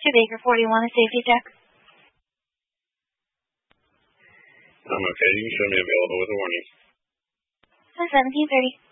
Mr. Baker, 41, a safety check. I'm okay. You can show me available with a warning. 1730.